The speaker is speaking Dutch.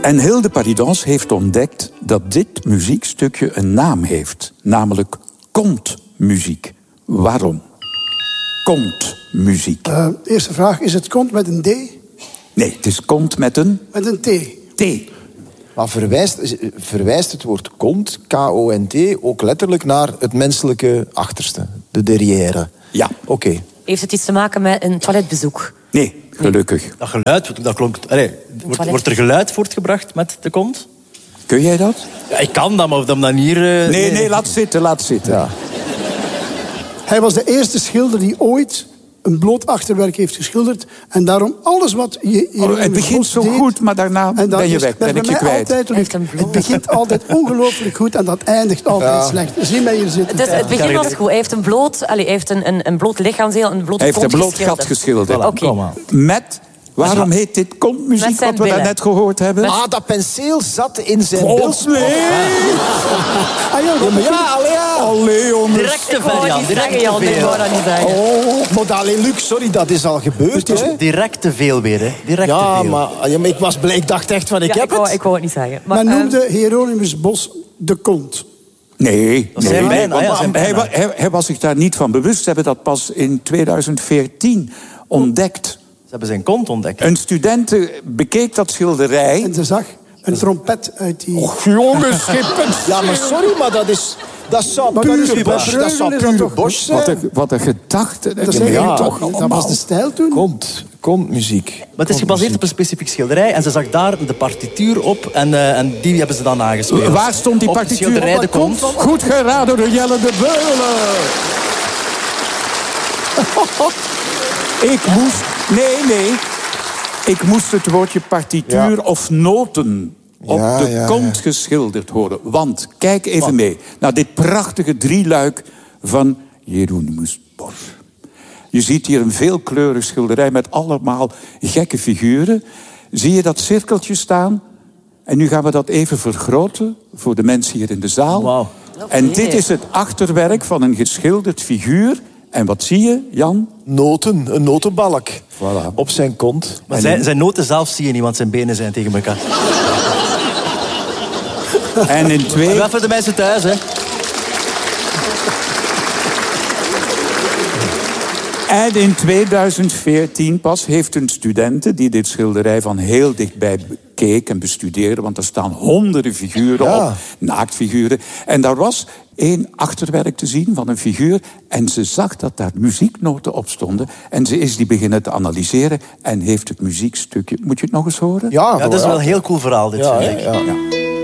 En Hilde Paridans heeft ontdekt dat dit muziekstukje een naam heeft. Namelijk kontmuziek. Waarom? Kontmuziek. Eerste vraag, is het kont met een D? Nee, het is kont met een... Met een T. T. Maar verwijst het woord kont, K-O-N-T, ook letterlijk naar het menselijke achterste? De derrière? Ja. Oké. Heeft het iets te maken met een toiletbezoek? Nee, gelukkig. Dat geluid, dat klonk... Wordt er geluid voortgebracht met de kont? Kun jij dat? Ja, ik kan dat, maar op dat manier... Nee, laat zitten. Ja. Hij was de eerste schilder die ooit een bloot achterwerk heeft geschilderd. En daarom alles wat het begint zo goed, maar daarna ben je weg. Ben ik je kwijt. Het begint altijd ongelooflijk goed en dat eindigt altijd slecht. Zie mij hier zitten. Dus het begin was goed. Hij heeft een bloot lichaamsdeel, een blote kont geschilderd. Hij heeft een bloot gat geschilderd. Oké. Met... Waarom heet dit kontmuziek, wat we daarnet gehoord hebben? Dat penseel zat in zijn Oh, beeld. nee! Allee, jongens. Directe variant. Maar Luc, sorry, dat is al gebeurd. Direct te veel weer, hè. Direct te veel. Maar ik dacht echt van, ik heb het. Ik wou het niet zeggen. Maar noemde Hieronymus Bos de kont? Nee. Hij was zich daar niet van bewust. Ze hebben dat pas in 2014 ontdekt. Ze hebben zijn kont ontdekt. Een student bekeek dat schilderij. En ze zag een trompet uit die... Och, jongens, schippen. Ja, maar sorry, maar dat zou pure Bosch zijn. Wat een gedachte. Dat was de stijl toen. Kontmuziek. Maar het is gebaseerd op een specifiek schilderij. En ze zag daar de partituur op. En die hebben ze dan aangespeeld. Waar stond die partituur? Op het schilderij de kont. Goed geraden door Jelle de Beulen. Ik moest het woordje partituur of noten op de kont geschilderd horen. Want, kijk even mee naar dit prachtige drieluik van Hieronymus Bos. Je ziet hier een veelkleurig schilderij met allemaal gekke figuren. Zie je dat cirkeltje staan? En nu gaan we dat even vergroten voor de mensen hier in de zaal. Wow. En dit is het achterwerk van een geschilderd figuur. En wat zie je, Jan? Noten, een notenbalk. Voilà. Op zijn kont. Maar zijn noten zelf zie je niet, want zijn benen zijn tegen elkaar. En in twee... Wel voor de mensen thuis, hè. En in 2014 pas heeft een studente die dit schilderij van heel dichtbij bekeek en bestudeerde, want er staan honderden figuren op, naaktfiguren. En daar was één achterwerk te zien van een figuur en ze zag dat daar muzieknoten op stonden. En ze is die beginnen te analyseren en heeft het muziekstukje... Moet je het nog eens horen? Ja, dat is wel een heel cool verhaal, dit, vind ik. Ja.